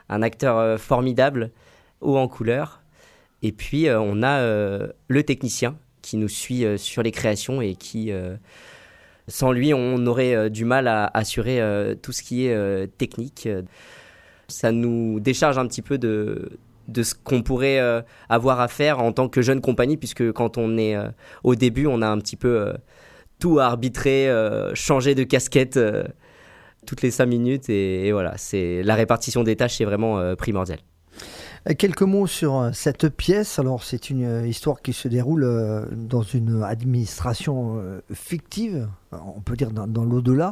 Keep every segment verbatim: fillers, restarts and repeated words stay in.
un acteur euh, formidable, haut en couleur. Et puis, euh, on a euh, le technicien qui nous suit euh, sur les créations et qui, euh, sans lui, on aurait euh, du mal à assurer euh, tout ce qui est euh, technique. Ça nous décharge un petit peu de, de ce qu'on pourrait euh, avoir à faire en tant que jeune compagnie, puisque quand on est euh, au début, on a un petit peu euh, tout à arbitrer, euh, changer de casquette euh, toutes les cinq minutes. Et, et voilà, c'est, la répartition des tâches est vraiment euh, primordiale. Quelques mots sur cette pièce. Alors, c'est une histoire qui se déroule dans une administration fictive, on peut dire dans, dans l'au-delà.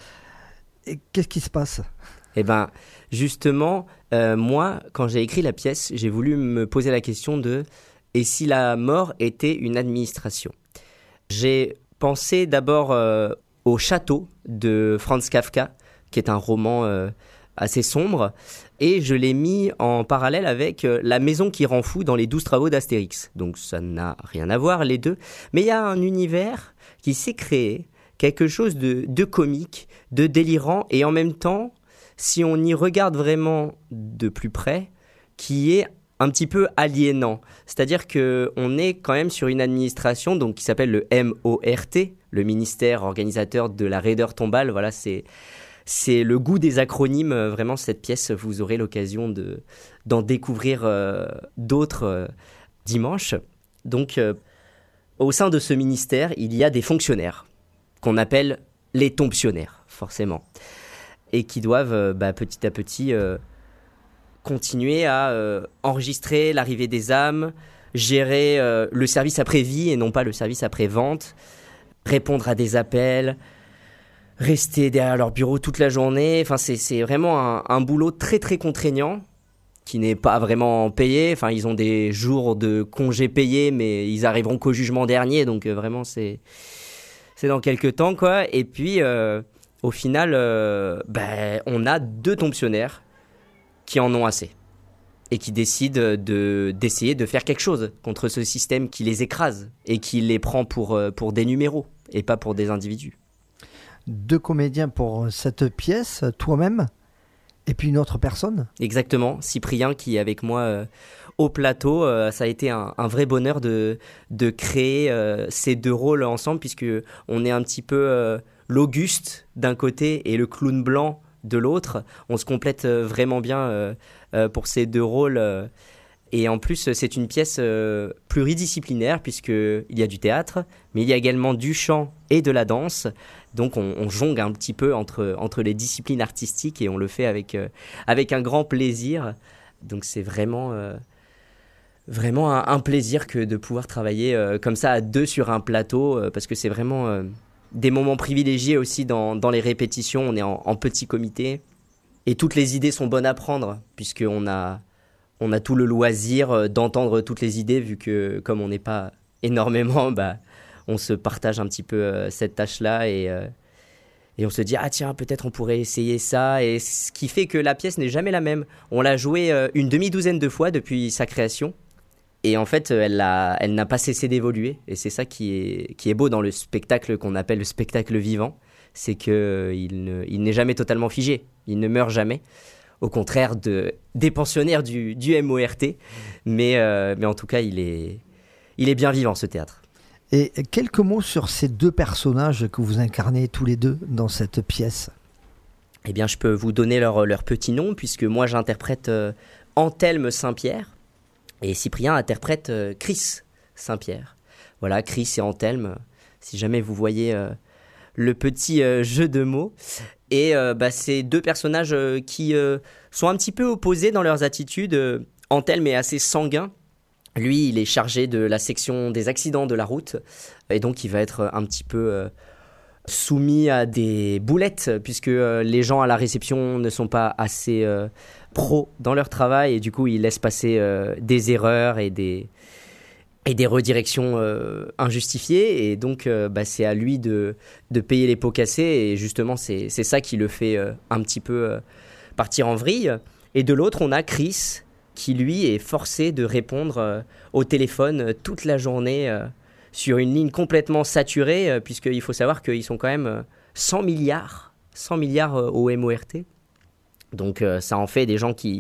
Et qu'est-ce qui se passe ? Eh bien, justement, euh, moi, quand j'ai écrit la pièce, j'ai voulu me poser la question de « et si la mort était une administration ?» J'ai pensé d'abord euh, au Château de Franz Kafka, qui est un roman euh, assez sombre, et je l'ai mis en parallèle avec euh, La maison qui rend fou dans les douze travaux d'Astérix. Donc ça n'a rien à voir les deux, mais il y a un univers qui s'est créé, quelque chose de, de comique, de délirant, et en même temps, si on y regarde vraiment de plus près, qui est un petit peu aliénant. C'est-à-dire qu'on est quand même sur une administration donc, qui s'appelle le M O R T, le ministère organisateur de la raideur tombale. Voilà, c'est... C'est le goût des acronymes, vraiment cette pièce, vous aurez l'occasion de, d'en découvrir euh, d'autres euh, dimanche. Donc, euh, au sein de ce ministère, il y a des fonctionnaires qu'on appelle les tomptionnaires, forcément, et qui doivent euh, bah, petit à petit euh, continuer à euh, enregistrer l'arrivée des âmes, gérer euh, le service après-vie et non pas le service après-vente, répondre à des appels, rester derrière leur bureau toute la journée. Enfin, c'est, c'est vraiment un, un boulot très très contraignant qui n'est pas vraiment payé. Enfin, ils ont des jours de congés payés, mais ils arriveront qu'au jugement dernier. Donc euh, vraiment, c'est, c'est dans quelques temps, quoi. Et puis, euh, au final, euh, ben, on a deux tomptionnaires qui en ont assez et qui décident de, d'essayer de faire quelque chose contre ce système qui les écrase et qui les prend pour, pour des numéros et pas pour des individus. Deux comédiens pour cette pièce, toi-même et puis une autre personne. Exactement, Cyprien qui est avec moi euh, au plateau. Euh, ça a été un, un vrai bonheur de, de créer euh, ces deux rôles ensemble, puisqu'on est un petit peu euh, l'Auguste d'un côté et le clown blanc de l'autre. On se complète euh, vraiment bien euh, euh, pour ces deux rôles. Euh, et en plus, c'est une pièce euh, pluridisciplinaire, puisqu'il y a du théâtre, mais il y a également du chant et de la danse. Donc on, on jongle un petit peu entre, entre les disciplines artistiques et on le fait avec, euh, avec un grand plaisir. Donc c'est vraiment, euh, vraiment un, un plaisir que de pouvoir travailler euh, comme ça à deux sur un plateau, euh, parce que c'est vraiment euh, des moments privilégiés aussi dans, dans les répétitions. On est en, en petit comité et toutes les idées sont bonnes à prendre, puisqu'on a, on a tout le loisir d'entendre toutes les idées, vu que comme on n'est pas énormément... Bah, on se partage un petit peu euh, cette tâche-là et, euh, et on se dit « Ah tiens, peut-être on pourrait essayer ça ». Et ce qui fait que la pièce n'est jamais la même. On l'a jouée euh, une demi-douzaine de fois depuis sa création. Et en fait, elle, a, elle n'a pas cessé d'évoluer. Et c'est ça qui est, qui est beau dans le spectacle qu'on appelle le spectacle vivant. C'est qu'il euh, ne, il n'est jamais totalement figé. Il ne meurt jamais. Au contraire de, des pensionnaires du, du M O R T. Mais, euh, mais en tout cas, il est, il est bien vivant, ce théâtre. Et quelques mots sur ces deux personnages que vous incarnez tous les deux dans cette pièce. Eh bien, je peux vous donner leur, leur petit nom, puisque moi, j'interprète euh, Anthelme Saint-Pierre et Cyprien interprète euh, Chris Saint-Pierre. Voilà, Chris et Anthelme, si jamais vous voyez euh, le petit euh, jeu de mots. Et euh, bah, c'est deux personnages euh, qui euh, sont un petit peu opposés dans leurs attitudes. Euh, Anthelme est assez sanguin. Lui, il est chargé de la section des accidents de la route et donc il va être un petit peu euh, soumis à des boulettes puisque euh, les gens à la réception ne sont pas assez euh, pros dans leur travail et du coup, ils laissent passer euh, des erreurs et des, et des redirections euh, injustifiées et donc euh, bah, c'est à lui de, de payer les pots cassés et justement, c'est, c'est ça qui le fait euh, un petit peu euh, partir en vrille. Et de l'autre, on a Chris qui lui est forcé de répondre euh, au téléphone euh, toute la journée euh, sur une ligne complètement saturée, euh, puisqu'il faut savoir qu'ils sont quand même euh, cent milliards, cent milliards euh, au M O R T. Donc euh, ça en fait des gens qui,